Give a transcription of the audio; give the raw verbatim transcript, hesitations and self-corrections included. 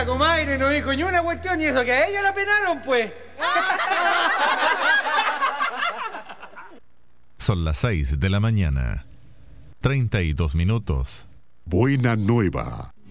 la comadre no dijo ni una cuestión y eso que a ella la penaron, pues. Son las seis de la mañana. treinta y dos minutos. Buena nueva.